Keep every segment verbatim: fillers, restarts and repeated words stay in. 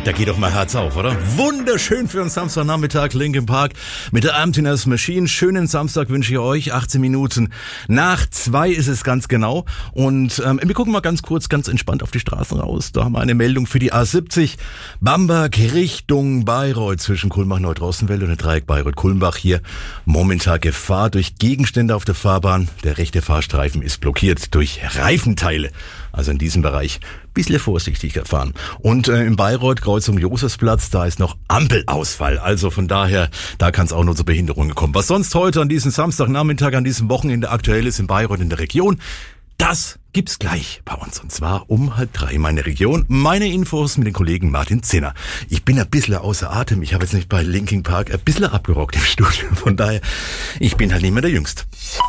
Da geht doch mal Herz auf, oder? Wunderschön für einen Samstagnachmittag, Linkin Park mit der Emptiness Machine. Schönen Samstag wünsche ich euch. achtzehn Minuten nach zwei ist es ganz genau. Und ähm, wir gucken mal ganz kurz, ganz entspannt auf die Straßen raus. Da haben wir eine Meldung für die A siebzig. Bamberg Richtung Bayreuth zwischen Kulmbach-Neudrossenwelle und der Dreieck Bayreuth-Kulmbach. Hier momentan Gefahr durch Gegenstände auf der Fahrbahn. Der rechte Fahrstreifen ist blockiert durch Reifenteile. Also in diesem Bereich ein bisschen vorsichtiger fahren. Und äh, in Bayreuth, Kreuzung Josefsplatz, da ist noch Ampelausfall. Also von daher, da kann es auch nur zu Behinderungen kommen. Was sonst heute an diesem Samstagnachmittag, an diesem Wochenende aktuell ist in Bayreuth in der Region, das gibt's gleich bei uns. Und zwar um halb drei in meiner Region. Meine Infos mit dem Kollegen Martin Zinner. Ich bin ein bisschen außer Atem. Ich habe jetzt nicht bei Linkin Park ein bisschen abgerockt im Studio. Von daher, ich bin halt nicht mehr der Jüngste.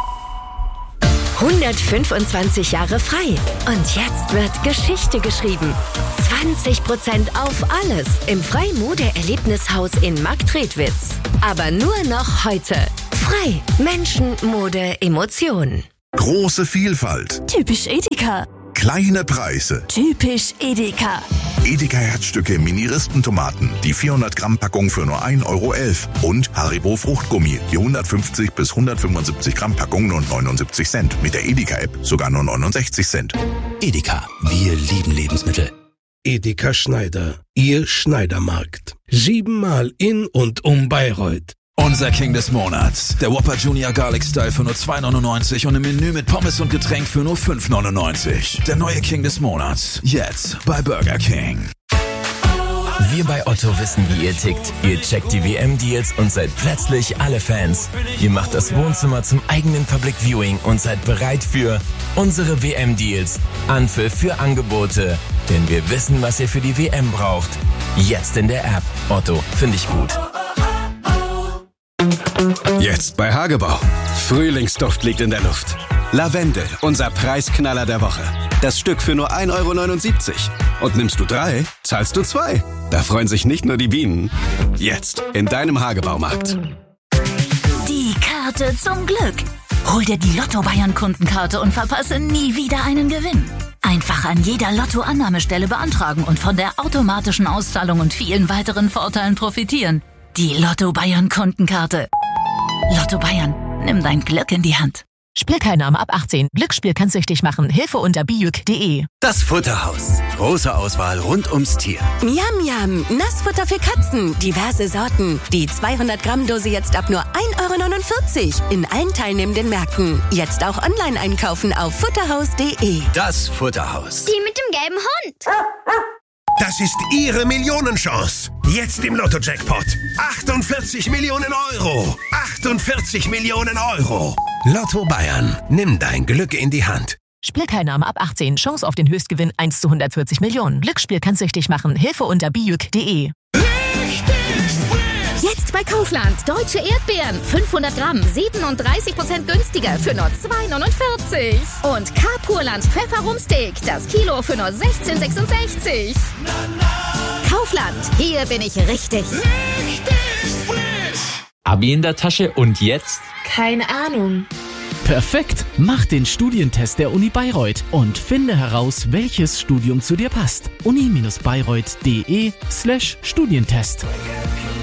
hundertfünfundzwanzig Jahre frei. Und jetzt wird Geschichte geschrieben. zwanzig Prozent auf alles im Frei-Mode-Erlebnishaus in Marktredwitz. Aber nur noch heute. Frei. Menschen, Mode, Emotionen. Große Vielfalt. Typisch Edeka. Kleine Preise. Typisch Edeka. Edeka Herzstücke Mini-Rispentomaten, die vierhundert Gramm Packung für nur ein Euro elf. Und Haribo Fruchtgummi, die hundertfünfzig bis hundertfünfundsiebzig Gramm Packung nur neunundsiebzig Cent. Mit der Edeka-App sogar nur neunundsechzig Cent. Edeka, wir lieben Lebensmittel. Edeka Schneider, Ihr Schneidermarkt. Siebenmal in und um Bayreuth. Unser King des Monats. Der Whopper Junior Garlic Style für nur zwei neunundneunzig und ein Menü mit Pommes und Getränk für nur fünf neunundneunzig. Der neue King des Monats. Jetzt bei Burger King. Wir bei Otto wissen, wie ihr tickt. Ihr checkt die W M-Deals und seid plötzlich alle Fans. Ihr macht das Wohnzimmer zum eigenen Public Viewing und seid bereit für unsere W M-Deals. Anpfiff für Angebote. Denn wir wissen, was ihr für die W M braucht. Jetzt in der App. Otto, finde ich gut. Jetzt bei Hagebau. Frühlingsduft liegt in der Luft. Lavendel, unser Preisknaller der Woche. Das Stück für nur ein Euro neunundsiebzig. Und nimmst du drei, zahlst du zwei. Da freuen sich nicht nur die Bienen. Jetzt in deinem Hagebaumarkt. Die Karte zum Glück. Hol dir die Lotto-Bayern-Kundenkarte und verpasse nie wieder einen Gewinn. Einfach an jeder Lotto-Annahmestelle beantragen und von der automatischen Auszahlung und vielen weiteren Vorteilen profitieren. Die Lotto-Bayern-Kundenkarte. Lotto Bayern, nimm dein Glück in die Hand. Spielteilnahme ab achtzehn. Glücksspiel kann süchtig machen. Hilfe unter bijuk punkt de. Das Futterhaus. Große Auswahl rund ums Tier. Miam, miam. Nassfutter für Katzen. Diverse Sorten. Die zweihundert Gramm Dose jetzt ab nur ein Euro neunundvierzig. In allen teilnehmenden Märkten. Jetzt auch online einkaufen auf futterhaus punkt de. Das Futterhaus. Die mit dem gelben Hund. Das ist Ihre Millionenchance. Jetzt im Lotto-Jackpot. achtundvierzig Millionen Euro. achtundvierzig Millionen Euro. Lotto Bayern. Nimm dein Glück in die Hand. Spielteilnahme ab achtzehn. Chance auf den Höchstgewinn eins zu hundertvierzig Millionen. Glücksspiel kann süchtig machen. Hilfe unter bijuk punkt de. Jetzt bei Kaufland. Deutsche Erdbeeren. fünfhundert Gramm. siebenunddreißig Prozent günstiger für nur zwei neunundvierzig. Und K-Purland Pfefferumsteak. Das Kilo für nur sechzehn sechsundsechzig. Kaufland. Hier bin ich richtig. Richtig frisch. Abi in der Tasche und jetzt? Keine Ahnung. Perfekt! Mach den Studientest der Uni Bayreuth und finde heraus, welches Studium zu dir passt. uni-bayreuth punkt de slash Studientest.